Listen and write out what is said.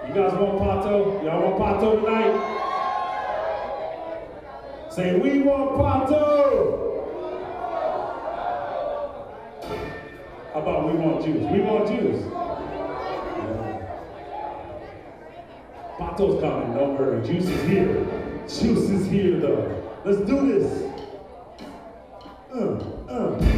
You guys want Pato? Y'all want Pato tonight? Say, we want Pato! How about we want juice? We want juice. Pato's coming, don't worry. Juice is here. Juice is here, though. Let's do this.